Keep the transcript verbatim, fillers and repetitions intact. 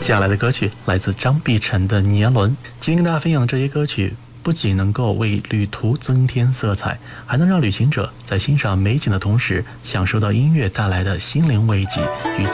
接下来的歌曲来自张碧晨的《年轮》。今天跟大家分享的这些歌曲，不仅能够为旅途增添色彩，还能让旅行者在欣赏美景的同时，享受到音乐带来的心灵慰藉与